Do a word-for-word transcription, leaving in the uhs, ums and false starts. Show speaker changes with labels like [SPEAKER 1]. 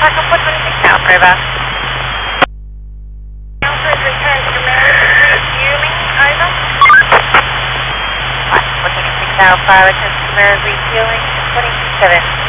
[SPEAKER 1] Park on four twenty-six South River. Alfred return to Mary refueling, over. four twenty-six Alpha, return to Mary refueling, twenty-seven.